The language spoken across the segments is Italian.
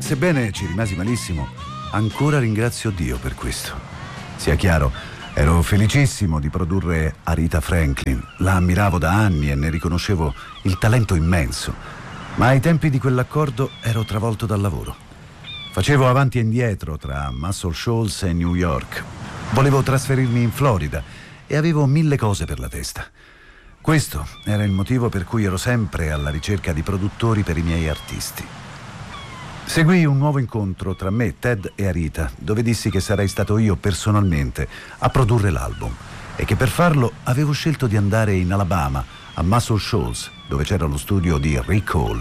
sebbene ci rimasi malissimo, ancora ringrazio Dio per questo. Sia chiaro, ero felicissimo di produrre Aretha Franklin, la ammiravo da anni e ne riconoscevo il talento immenso, ma ai tempi di quell'accordo ero travolto dal lavoro. Facevo avanti e indietro tra Muscle Shoals e New York. Volevo trasferirmi in Florida e avevo 1000 cose per la testa. Questo era il motivo per cui ero sempre alla ricerca di produttori per i miei artisti. Seguì un nuovo incontro tra me, Ted e Aretha, dove dissi che sarei stato io personalmente a produrre l'album e che per farlo avevo scelto di andare in Alabama, a Muscle Shoals, dove c'era lo studio di Rick Hall.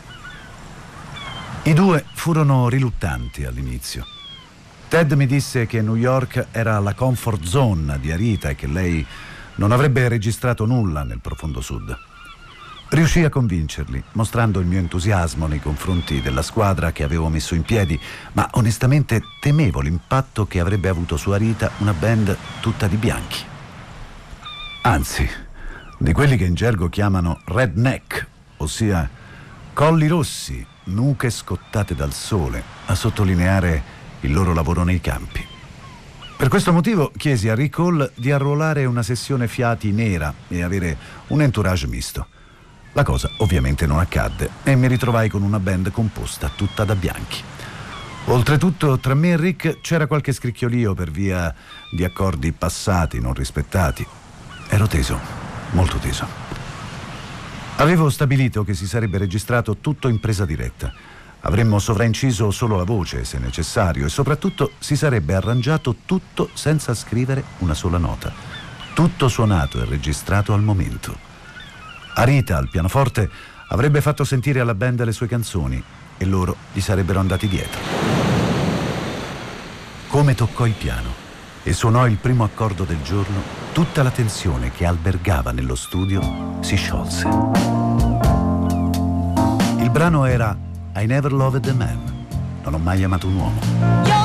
I due furono riluttanti all'inizio. Ted mi disse che New York era la comfort zone di Aretha e che lei non avrebbe registrato nulla nel profondo sud. Riuscii a convincerli, mostrando il mio entusiasmo nei confronti della squadra che avevo messo in piedi, ma onestamente temevo l'impatto che avrebbe avuto su Aretha una band tutta di bianchi. Anzi, di quelli che in gergo chiamano redneck, ossia colli rossi, nuche scottate dal sole, a sottolineare il loro lavoro nei campi. Per questo motivo chiesi a Rick Hall di arruolare una sessione fiati nera e avere un entourage misto. La cosa ovviamente non accadde e mi ritrovai con una band composta tutta da bianchi. Oltretutto, tra me e Rick c'era qualche scricchiolio per via di accordi passati non rispettati. Ero teso, molto teso. Avevo stabilito che si sarebbe registrato tutto in presa diretta. Avremmo sovrainciso solo la voce, se necessario, e soprattutto si sarebbe arrangiato tutto senza scrivere una sola nota. Tutto suonato e registrato al momento. Aretha, al pianoforte, avrebbe fatto sentire alla band le sue canzoni e loro gli sarebbero andati dietro. Come toccò il piano e suonò il primo accordo del giorno, tutta la tensione che albergava nello studio si sciolse. Il brano era I Never Loved a Man. Non ho mai amato un uomo.